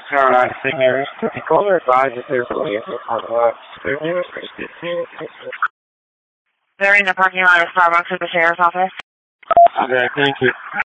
Alright, seniors, caller advised that there's a lane for parking lot. They're in the parking lot of Starbucks at the sheriff's office. Okay, thank you.